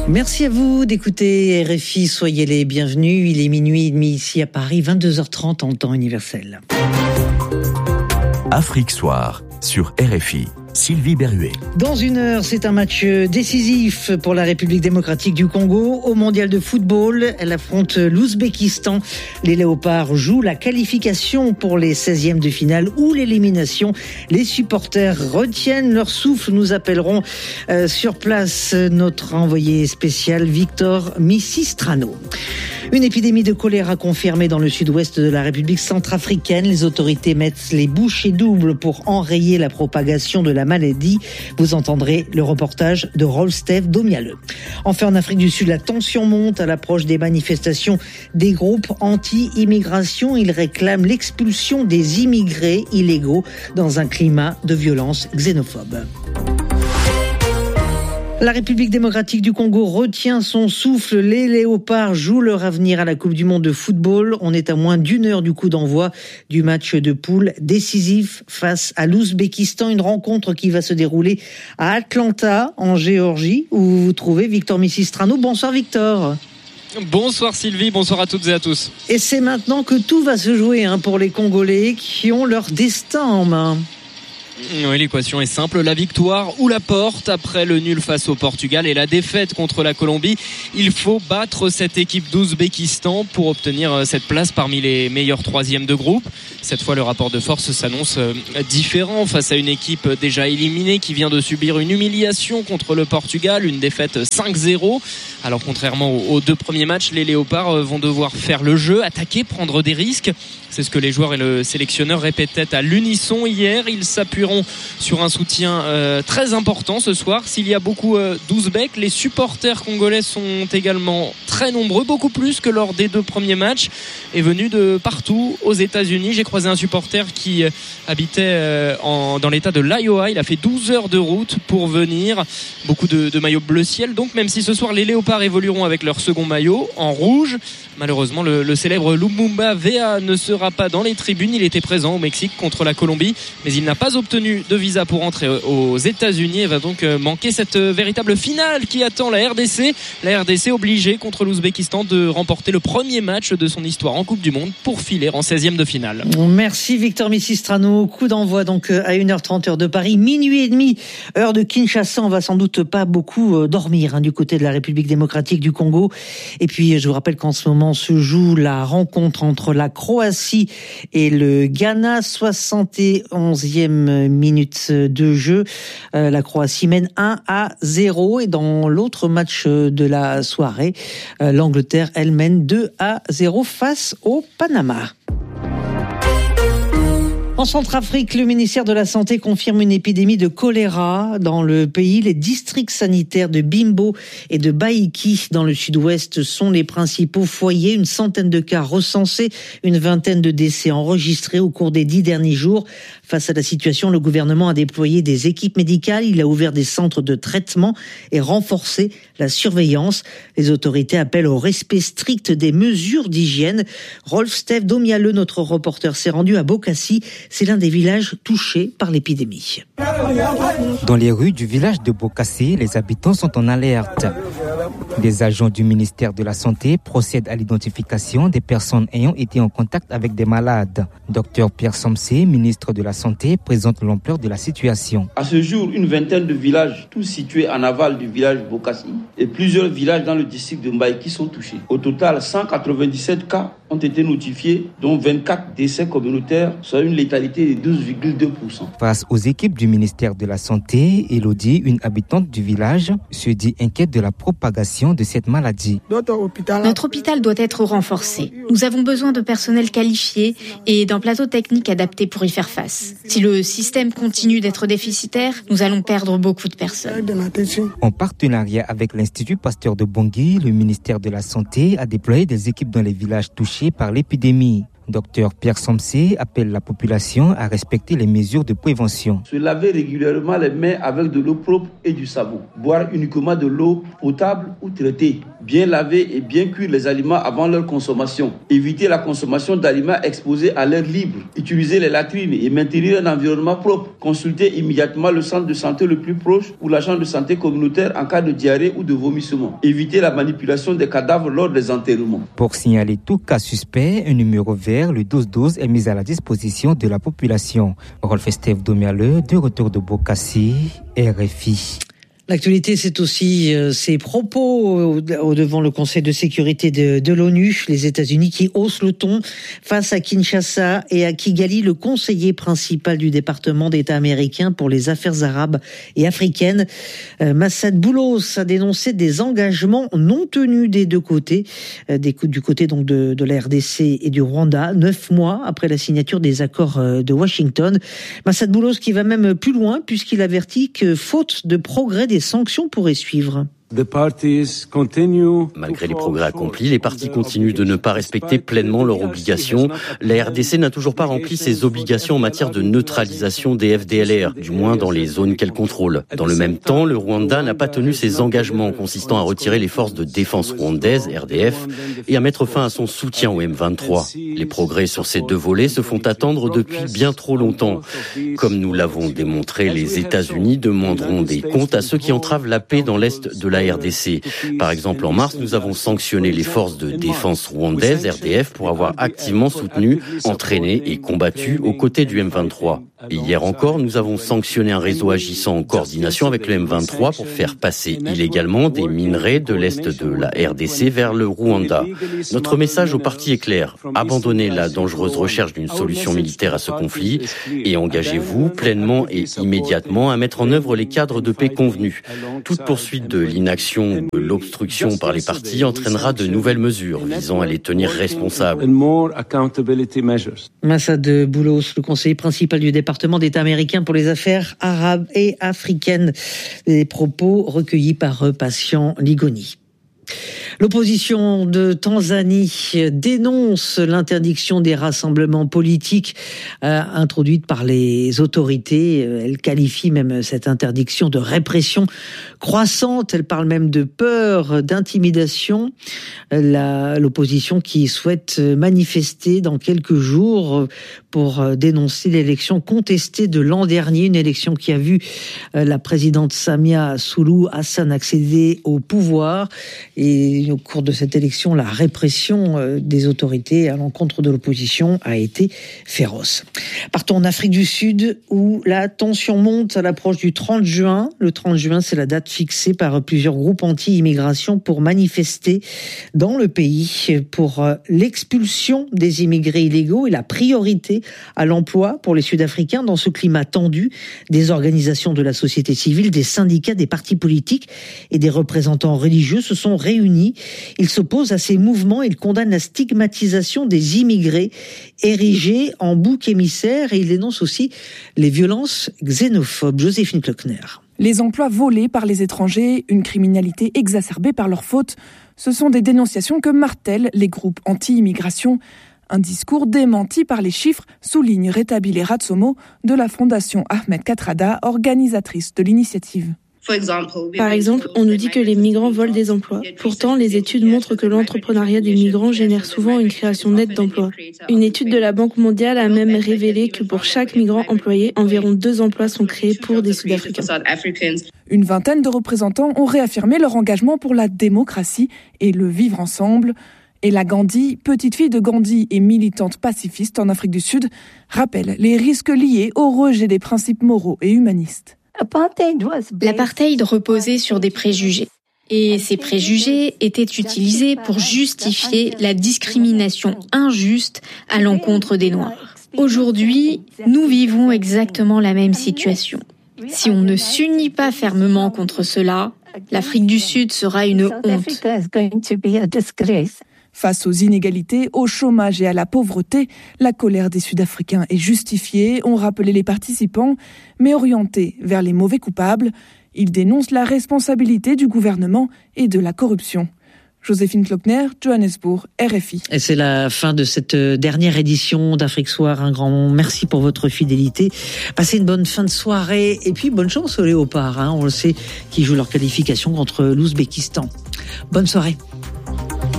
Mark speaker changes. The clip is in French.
Speaker 1: Merci à vous d'écouter RFI, soyez les bienvenus. Il est minuit et demi ici à Paris, 22h30 en temps universel.
Speaker 2: Afrique Soir sur RFI. Sylvie Berruet.
Speaker 1: Dans une heure, c'est un match décisif pour la République démocratique du Congo. Au mondial de football, elle affronte l'Ouzbékistan. Les Léopards jouent la qualification pour les 16e de finale ou l'élimination. Les supporters retiennent leur souffle. Nous appellerons sur place notre envoyé spécial Victor Misistrano. Une épidémie de choléra confirmée dans le sud-ouest de la République centrafricaine. Les autorités mettent les bouchées doubles pour enrayer la propagation de la maladie. Vous entendrez le reportage de Rolf Domiale. Enfin, en Afrique du Sud, la tension monte à l'approche des manifestations des groupes anti-immigration. Ils réclament l'expulsion des immigrés illégaux dans un climat de violence xénophobe. La République démocratique du Congo retient son souffle. Les Léopards jouent leur avenir à la Coupe du monde de football. On est à moins d'une heure du coup d'envoi du match de poule décisif face à l'Ouzbékistan. Une rencontre qui va se dérouler à Atlanta, en Géorgie, où vous vous trouvez Victor Misistrano. Bonsoir Victor.
Speaker 3: Bonsoir Sylvie, bonsoir à toutes et à tous.
Speaker 1: Et c'est maintenant que tout va se jouer pour les Congolais qui ont leur destin en main.
Speaker 3: Oui, l'équation est simple, la victoire ou la porte. Après le nul face au Portugal et la défaite contre la Colombie, il faut battre cette équipe d'Ouzbékistan pour obtenir cette place parmi les meilleurs troisièmes de groupe. Cette fois, le rapport de force s'annonce différent face à une équipe déjà éliminée qui vient de subir une humiliation contre le Portugal, une défaite 5-0. Alors contrairement aux deux premiers matchs, les Léopards vont devoir faire le jeu, attaquer, prendre des risques. C'est ce que les joueurs et le sélectionneur répétaient à l'unisson hier. Ils s'appuieront sur un soutien très important ce soir. S'il y a beaucoup d'Ouzbeks, les supporters congolais sont également très nombreux, beaucoup plus que lors des deux premiers matchs, et venus de partout aux États-Unis. J'ai croisé un supporter qui habitait dans l'état de l'Iowa. Il a fait 12 heures de route pour venir. Beaucoup de maillots bleu ciel. Donc même si ce soir les Léopards évolueront avec leur second maillot en rouge, malheureusement le célèbre Lumumba Vea ne sera pas dans les tribunes. Il était présent au Mexique contre la Colombie, mais il n'a pas obtenu de visa pour entrer aux États-Unis et va donc manquer cette véritable finale qui attend la RDC. La RDC obligée contre l'Ouzbékistan de remporter le premier match de son histoire en Coupe du Monde pour filer en 16e de finale.
Speaker 1: Merci Victor Misistrano. Coup d'envoi donc à 1h30 heure de Paris, minuit et demi heure de Kinshasa. On va sans doute pas beaucoup dormir du côté de la République démocratique du Congo. Et puis je vous rappelle qu'en ce moment se joue la rencontre entre la Croatie et le Ghana, 71e minute de jeu. La Croatie mène 1-0 et dans l'autre match de la soirée, l'Angleterre, elle mène 2-0 face au Panama. En Centrafrique, le ministère de la Santé confirme une épidémie de choléra dans le pays. Les districts sanitaires de Bimbo et de Baïki dans le sud-ouest sont les principaux foyers. Une centaine de cas recensés, une vingtaine de décès enregistrés au cours des 10 derniers jours. Face à la situation, le gouvernement a déployé des équipes médicales. Il a ouvert des centres de traitement et renforcé la surveillance. Les autorités appellent au respect strict des mesures d'hygiène. Rolf Domiale, notre reporter, s'est rendu à Bokassi. C'est l'un des villages touchés par l'épidémie.
Speaker 4: Dans les rues du village de Bokassi, les habitants sont en alerte. Des agents du ministère de la Santé procèdent à l'identification des personnes ayant été en contact avec des malades. Dr Pierre Somsé, ministre de la Santé, présente l'ampleur de la situation.
Speaker 5: À ce jour, une vingtaine de villages, tous situés en aval du village Bokassi, et plusieurs villages dans le district de Mbaïki sont touchés. Au total, 197 cas ont été notifiés, dont 24 décès communautaires, soit une létalité de 12,2%.
Speaker 4: Face aux équipes du ministère de la Santé, Elodie, une habitante du village, se dit inquiète de la propagation de cette maladie.
Speaker 6: Notre hôpital doit être renforcé. Nous avons besoin de personnel qualifié et d'un plateau technique adapté pour y faire face. Si le système continue d'être déficitaire, nous allons perdre beaucoup de personnes.
Speaker 4: En partenariat avec l'Institut Pasteur de Bangui, le ministère de la Santé a déployé des équipes dans les villages touchés par l'épidémie. Dr Pierre Somsé appelle la population à respecter les mesures de prévention.
Speaker 5: Se laver régulièrement les mains avec de l'eau propre et du savon. Boire uniquement de l'eau potable ou traitée, bien laver et bien cuire les aliments avant leur consommation, éviter la consommation d'aliments exposés à l'air libre, utiliser les latrines et maintenir un environnement propre, consulter immédiatement le centre de santé le plus proche ou l'agent de santé communautaire en cas de diarrhée ou de vomissement, éviter la manipulation des cadavres lors des enterrements.
Speaker 4: Pour signaler tout cas suspect, un numéro vert, le 1212, est mis à la disposition de la population. Rolf Estève Domialeux, de retour de Bokassi, RFI.
Speaker 1: L'actualité, c'est aussi ces propos devant le Conseil de sécurité de l'ONU, les États-Unis qui haussent le ton face à Kinshasa et à Kigali, le conseiller principal du département d'État américain pour les affaires arabes et africaines. Massad Boulos a dénoncé des engagements non tenus des deux côtés, du côté donc de la RDC et du Rwanda, 9 mois après la signature des accords de Washington. Massad Boulos qui va même plus loin puisqu'il avertit que faute de progrès, des sanctions pourraient suivre.
Speaker 7: Malgré les progrès accomplis, les parties continuent de ne pas respecter pleinement leurs obligations. La RDC n'a toujours pas rempli ses obligations en matière de neutralisation des FDLR, du moins dans les zones qu'elle contrôle. Dans le même temps, le Rwanda n'a pas tenu ses engagements consistant à retirer les forces de défense rwandaises, RDF, et à mettre fin à son soutien au M23. Les progrès sur ces deux volets se font attendre depuis bien trop longtemps. Comme nous l'avons démontré, les États-Unis demanderont des comptes à ceux qui entravent la paix dans l'est de la RDC. Par exemple, en mars, nous avons sanctionné les forces de défense rwandaises, RDF, pour avoir activement soutenu, entraîné et combattu aux côtés du M23. Et hier encore, nous avons sanctionné un réseau agissant en coordination avec le M23 pour faire passer illégalement des minerais de l'est de la RDC vers le Rwanda. Notre message aux parties est clair. Abandonnez la dangereuse recherche d'une solution militaire à ce conflit et engagez-vous pleinement et immédiatement à mettre en œuvre les cadres de paix convenus. Toute poursuite de l'inaction ou de l'obstruction par les parties entraînera de nouvelles mesures visant à les tenir responsables.
Speaker 1: Massad Boulos, le conseiller principal du département d'État américain pour les affaires arabes et africaines. Les propos recueillis par Patient Ligoni. L'opposition de Tanzanie dénonce l'interdiction des rassemblements politiques introduite par les autorités. Elle qualifie même cette interdiction de répression croissante. Elle parle même de peur, d'intimidation. L'opposition qui souhaite manifester dans quelques jours pour dénoncer l'élection contestée de l'an dernier, une élection qui a vu la présidente Samia Suluhu Hassan accéder au pouvoir. Et au cours de cette élection, la répression des autorités à l'encontre de l'opposition a été féroce. Partons en Afrique du Sud où la tension monte à l'approche du 30 juin. Le 30 juin, c'est la date fixée par plusieurs groupes anti-immigration pour manifester dans le pays pour l'expulsion des immigrés illégaux et la priorité à l'emploi pour les Sud-Africains dans ce climat tendu. Des organisations de la société civile, des syndicats, des partis politiques et des représentants religieux se sont réunis. Ils s'opposent à ces mouvements. Ils condamnent la stigmatisation des immigrés érigés en bouc émissaire et ils dénoncent aussi les violences xénophobes. Joséphine Klockner.
Speaker 8: Les emplois volés par les étrangers, une criminalité exacerbée par leurs fautes, ce sont des dénonciations que martèlent les groupes anti-immigration. Un discours démenti par les chiffres, souligne Retabile Ratsomo de la Fondation Ahmed Kathrada, organisatrice de l'initiative.
Speaker 9: Par exemple, on nous dit que les migrants volent des emplois. Pourtant, les études montrent que l'entrepreneuriat des migrants génère souvent une création nette d'emplois. Une étude de la Banque mondiale a même révélé que pour chaque migrant employé, environ 2 emplois sont créés pour des Sud-Africains.
Speaker 8: Une vingtaine de représentants ont réaffirmé leur engagement pour la démocratie et le vivre ensemble. Ella Gandhi, petite fille de Gandhi et militante pacifiste en Afrique du Sud, rappelle les risques liés au rejet des principes moraux et humanistes.
Speaker 6: L'apartheid reposait sur des préjugés. Et ces préjugés étaient utilisés pour justifier la discrimination injuste à l'encontre des Noirs. Aujourd'hui, nous vivons exactement la même situation. Si on ne s'unit pas fermement contre cela, l'Afrique du Sud sera une honte.
Speaker 8: Face aux inégalités, au chômage et à la pauvreté, la colère des Sud-Africains est justifiée, ont rappelé les participants, mais orientée vers les mauvais coupables. Ils dénoncent la responsabilité du gouvernement et de la corruption. Joséphine Klockner, Johannesburg, RFI.
Speaker 1: Et c'est la fin de cette dernière édition d'Afrique Soir. Un grand merci pour votre fidélité. Passez une bonne fin de soirée et puis bonne chance aux Léopards. On le sait, qui jouent leur qualification contre l'Ouzbékistan. Bonne soirée.